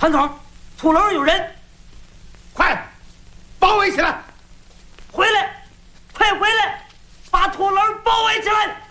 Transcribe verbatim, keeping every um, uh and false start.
团长，土楼有人， 快，包围起来！ 回来，快回来，把土楼包围起来！